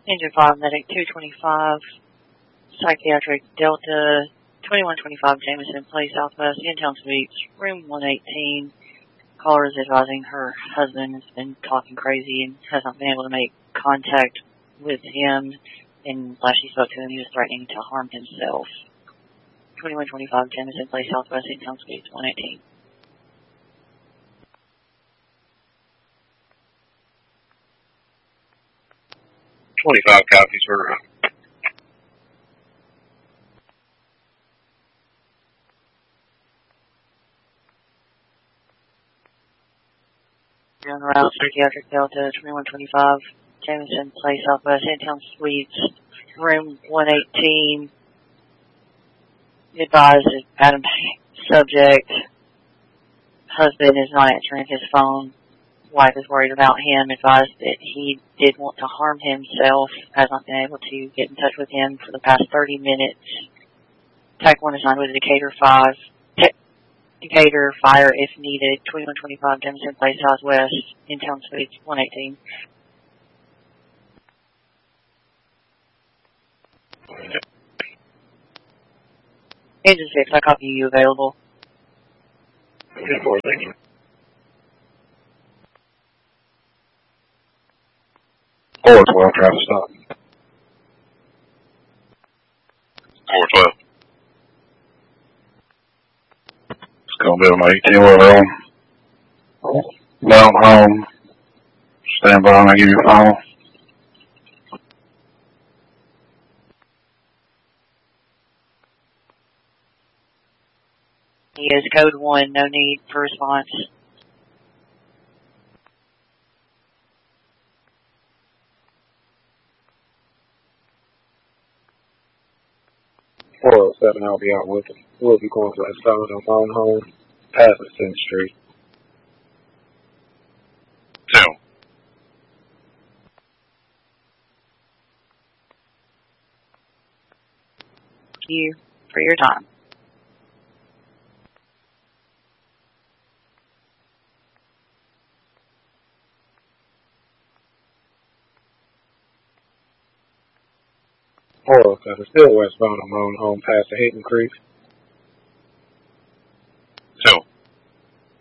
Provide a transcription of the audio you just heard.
Engine 5 Medic 225, Psychiatric Delta 2125 Jameson Place Southwest, in-town suites, room 118. Caller is advising her husband has been talking crazy and has not been able to make contact with him. And last she spoke to him, he was threatening to harm himself. 2125 Jameson Place Southwest, in-town suites, 118. Copies for On the route, Psychiatric Delta 2125 Jameson Place Southwest, in-town suites, room 118. Advised Adam subject. Husband is not answering his phone. Wife is worried about him. Advised that he did want to harm himself. Has not been able to get in touch with him for the past 30 minutes. TAC 1 assigned with Decatur 5. Decatur, fire if needed. 2125 Jameson Place Southwest, in-town suites, 118. Engine 6, I copy you available. Good for thank you. 412 traffic stop. 412. It's gonna be on my 18-wheeler on. Down home. Stand by and I'll give you a final. He is code 1, no need for response. .407, I'll be out with him. We'll be going to that stop on phone home, past the 10th Street. 2. Thank you for your time. .407, still westbound on Roan Home, past the Hayden Creek.